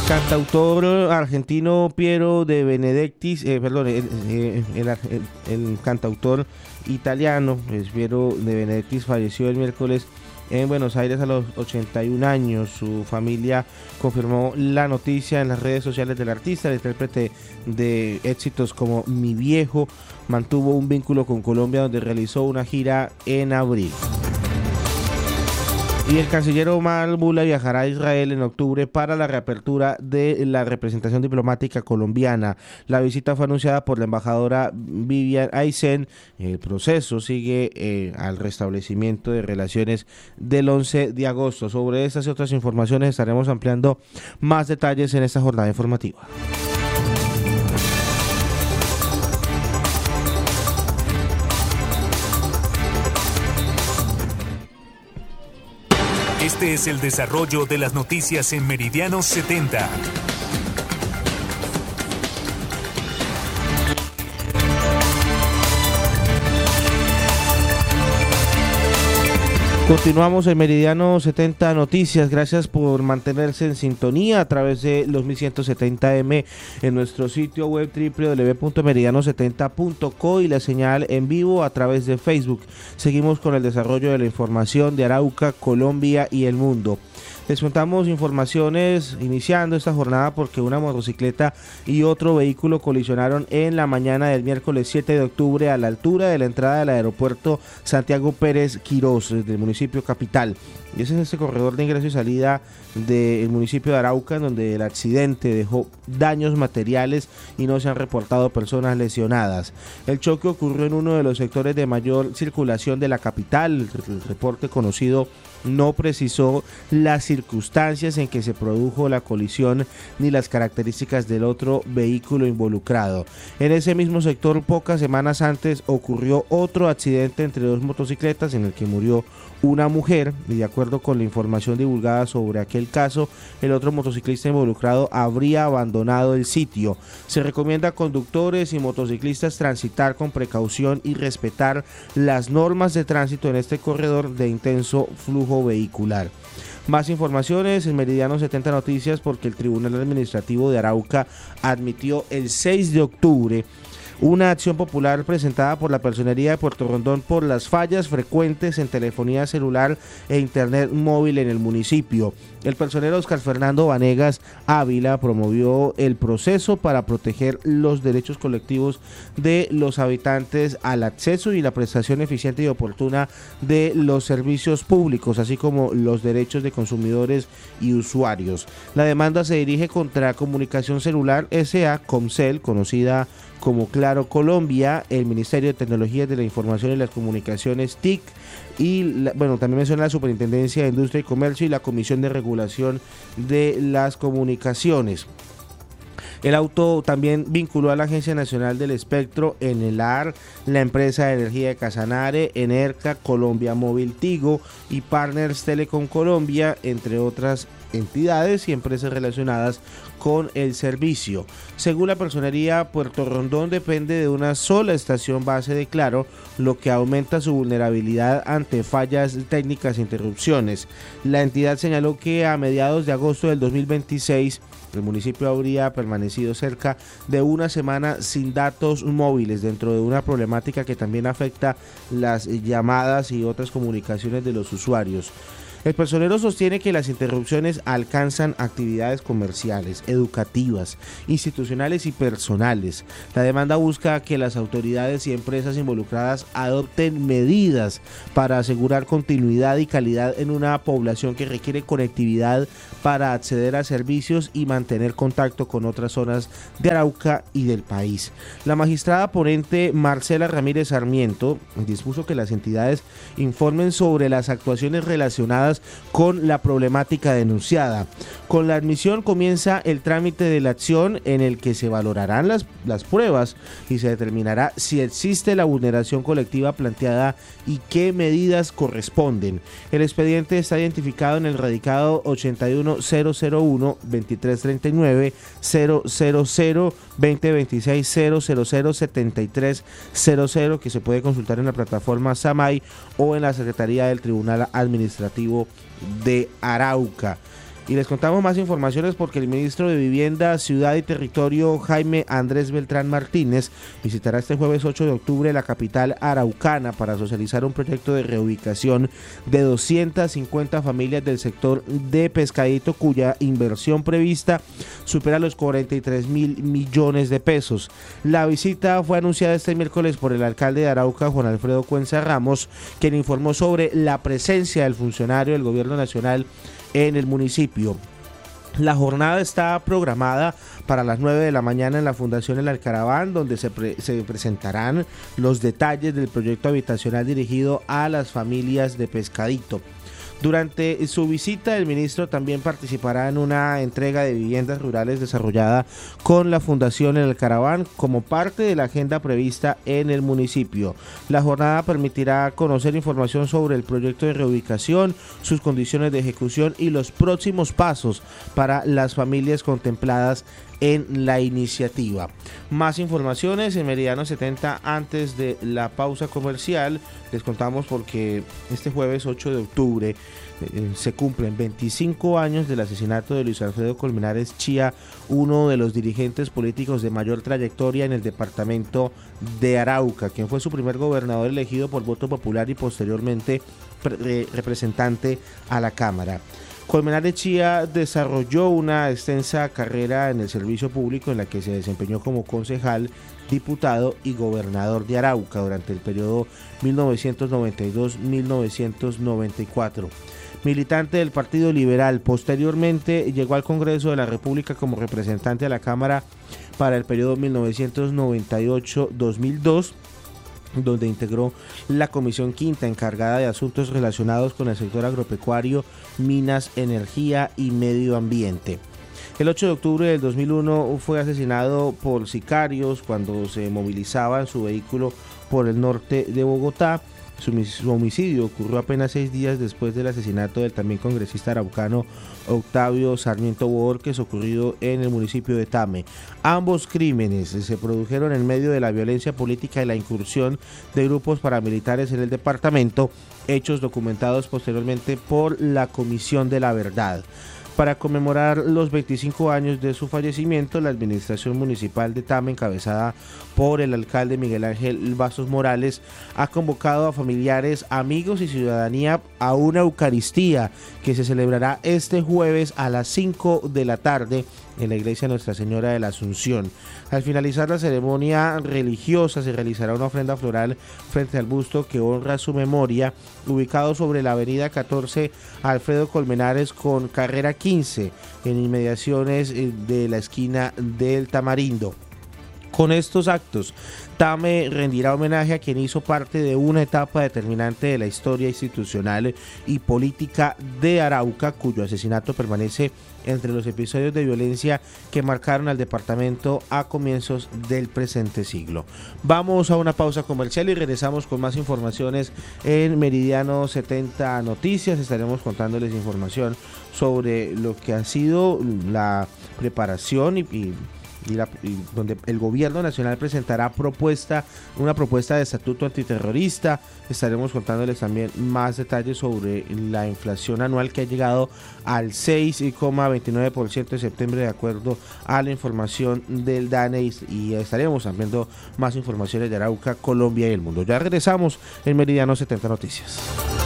Cantautor argentino Piero de Benedictis, el cantautor italiano Piero de Benedictis falleció el miércoles en Buenos Aires a los 81 años. Su familia confirmó la noticia en las redes sociales del artista. El intérprete de éxitos como Mi Viejo mantuvo un vínculo con Colombia, donde realizó una gira en abril. Y el canciller Omar Bula viajará a Israel en octubre para la reapertura de la representación diplomática colombiana. La visita fue anunciada por la embajadora Vivian Aysen. El proceso sigue al restablecimiento de relaciones del 11 de agosto. Sobre estas y otras informaciones estaremos ampliando más detalles en esta jornada informativa. Este es el desarrollo de las noticias en Meridiano 70. Continuamos en Meridiano 70 Noticias. Gracias por mantenerse en sintonía a través de los 1170M en nuestro sitio web www.meridiano70.co y la señal en vivo a través de Facebook. Seguimos con el desarrollo de la información de Arauca, Colombia y el mundo. Les contamos informaciones iniciando esta jornada porque una motocicleta y otro vehículo colisionaron en la mañana del miércoles 7 de octubre a la altura de la entrada del aeropuerto Santiago Pérez Quirós del municipio capital. Y ese es este corredor de ingreso y salida del municipio de Arauca, en donde el accidente dejó daños materiales y no se han reportado personas lesionadas. El choque ocurrió en uno de los sectores de mayor circulación de la capital. El reporte conocido no precisó las circunstancias en que se produjo la colisión ni las características del otro vehículo involucrado. En ese mismo sector, pocas semanas antes, ocurrió otro accidente entre dos motocicletas en el que murió una mujer, y de acuerdo con la información divulgada sobre aquel caso, el otro motociclista involucrado habría abandonado el sitio. Se recomienda a conductores y motociclistas transitar con precaución y respetar las normas de tránsito en este corredor de intenso flujo vehicular. Más informaciones en Meridiano 70 Noticias, porque el Tribunal Administrativo de Arauca admitió el 6 de octubre una acción popular presentada por la Personería de Puerto Rondón por las fallas frecuentes en telefonía celular e internet móvil en el municipio. El personero Oscar Fernando Vanegas Ávila promovió el proceso para proteger los derechos colectivos de los habitantes al acceso y la prestación eficiente y oportuna de los servicios públicos, así como los derechos de consumidores y usuarios. La demanda se dirige contra Comunicación Celular S.A. Comcel, conocida como Claro Colombia, el Ministerio de Tecnologías de la Información y las Comunicaciones TIC y también menciona la Superintendencia de Industria y Comercio y la Comisión de Regulación de las Comunicaciones. El auto también vinculó a la Agencia Nacional del Espectro, Enelar, la empresa de energía de Casanare, Enerca, Colombia Móvil Tigo y Partners Telecom Colombia, entre otras entidades y empresas relacionadas con el servicio. Según la Personería, Puerto Rondón depende de una sola estación base de Claro, lo que aumenta su vulnerabilidad ante fallas técnicas e interrupciones. La entidad señaló que a mediados de agosto del 2026 el municipio habría permanecido cerca de una semana sin datos móviles, dentro de una problemática que también afecta las llamadas y otras comunicaciones de los usuarios. El personero sostiene que las interrupciones alcanzan actividades comerciales, educativas, institucionales y personales. La demanda busca que las autoridades y empresas involucradas adopten medidas para asegurar continuidad y calidad en una población que requiere conectividad para acceder a servicios y mantener contacto con otras zonas de Arauca y del país. La magistrada ponente Marcela Ramírez Sarmiento dispuso que las entidades informen sobre las actuaciones relacionadas con la problemática denunciada. Con la admisión comienza el trámite de la acción, en el que se valorarán las pruebas y se determinará si existe la vulneración colectiva planteada y qué medidas corresponden. El expediente está identificado en el radicado 81001 2339 000 2026 000 7300, que se puede consultar en la plataforma SAMAI o en la Secretaría del Tribunal Administrativo de Arauca. Y les contamos más informaciones porque el ministro de Vivienda, Ciudad y Territorio, Jaime Andrés Beltrán Martínez, visitará este jueves 8 de octubre la capital araucana para socializar un proyecto de reubicación de 250 familias del sector de Pescadito, cuya inversión prevista supera los 43.000 millones de pesos. La visita fue anunciada este miércoles por el alcalde de Arauca, Juan Alfredo Cuenza Ramos, quien informó sobre la presencia del funcionario del gobierno nacional en el municipio. La jornada está programada para las 9 de la mañana en la Fundación El Alcaraván, donde se presentarán los detalles del proyecto habitacional dirigido a las familias de Pescadito. Durante su visita, el ministro también participará en una entrega de viviendas rurales desarrollada con la Fundación El Alcaraván como parte de la agenda prevista en el municipio. La jornada permitirá conocer información sobre el proyecto de reubicación, sus condiciones de ejecución y los próximos pasos para las familias contempladas en la iniciativa. Más informaciones en Meridiano 70 antes de la pausa comercial. Les contamos porque este jueves 8 de octubre se cumplen 25 años del asesinato de Luis Alfredo Colmenares Chía, uno de los dirigentes políticos de mayor trayectoria en el departamento de Arauca, quien fue su primer gobernador elegido por voto popular y posteriormente representante a la Cámara. Colmenares Chía desarrolló una extensa carrera en el servicio público en la que se desempeñó como concejal, diputado y gobernador de Arauca durante el periodo 1992-1994. Militante del Partido Liberal, posteriormente llegó al Congreso de la República como representante a la Cámara para el periodo 1998-2002, donde integró la Comisión Quinta encargada de asuntos relacionados con el sector agropecuario, minas, energía y medio ambiente. El 8 de octubre del 2001 fue asesinado por sicarios cuando se movilizaba en su vehículo por el norte de Bogotá. Su homicidio ocurrió apenas 6 días después del asesinato del también congresista araucano Octavio Sarmiento Borges, ocurrido en el municipio de Tame. Ambos crímenes se produjeron en medio de la violencia política y la incursión de grupos paramilitares en el departamento, hechos documentados posteriormente por la Comisión de la Verdad. Para conmemorar los 25 años de su fallecimiento, la administración municipal de Tame, encabezada por el alcalde Miguel Ángel Vasos Morales, ha convocado a familiares, amigos y ciudadanía a una Eucaristía que se celebrará este jueves a las 5 de la tarde en la iglesia Nuestra Señora de la Asunción. Al finalizar la ceremonia religiosa se realizará una ofrenda floral frente al busto que honra su memoria, ubicado sobre la avenida 14 Alfredo Colmenares con carrera 15, en inmediaciones de la esquina del Tamarindo. Con estos actos, Tame rendirá homenaje a quien hizo parte de una etapa determinante de la historia institucional y política de Arauca, cuyo asesinato permanece entre los episodios de violencia que marcaron al departamento a comienzos del presente siglo. Vamos a una pausa comercial y regresamos con más informaciones en Meridiano 70 Noticias. Estaremos contándoles información sobre lo que ha sido la preparación y donde el gobierno nacional presentará una propuesta de estatuto antiterrorista. Estaremos contándoles también más detalles sobre la inflación anual que ha llegado al 6,29% de septiembre de acuerdo a la información del DANE, y estaremos ampliando más informaciones de Arauca, Colombia y el mundo. Ya regresamos en Meridiano 70 Noticias.